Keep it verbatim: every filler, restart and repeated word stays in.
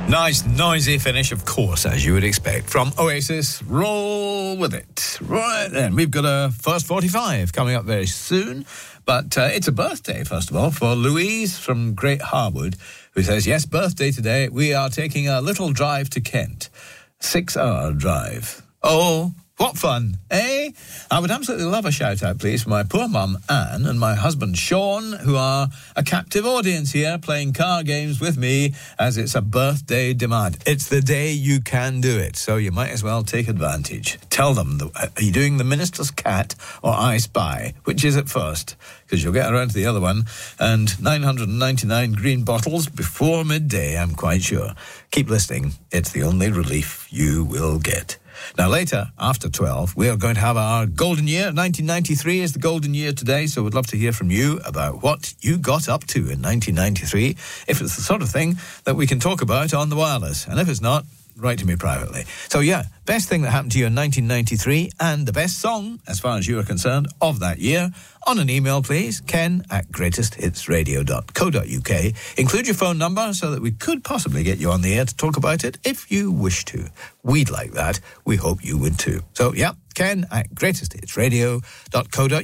Nice, noisy finish, of course, as you would expect. From Oasis, roll with it. Right then, we've got a first forty-five coming up very soon. But uh, it's a birthday, first of all, for Louise from Great Harwood, who says, yes, birthday today. We are taking a little drive to Kent. Six-hour drive. Oh, what fun, eh? I would absolutely love a shout-out, please, for my poor mum, Anne, and my husband, Sean, who are a captive audience here playing card games with me as it's a birthday demand. It's the day you can do it, so you might as well take advantage. Tell them, the, are you doing the Minister's Cat or I Spy? Which is it first? Because you'll get around to the other one. And nine hundred ninety-nine green bottles before midday, I'm quite sure. Keep listening. It's the only relief you will get. Now, later, after twelve, we are going to have our golden year. nineteen ninety-three is the golden year today, so we'd love to hear from you about what you got up to in nineteen ninety-three, if it's the sort of thing that we can talk about on the wireless. And if it's not, write to me privately. So, yeah, best thing that happened to you in nineteen ninety-three and the best song, as far as you are concerned, of that year, on an email, please, ken at greatest hits radio dot co dot uk. Include your phone number so that we could possibly get you on the air to talk about it if you wish to. We'd like that. We hope you would too. So, yeah, ken at greatest hits radio dot co dot uk.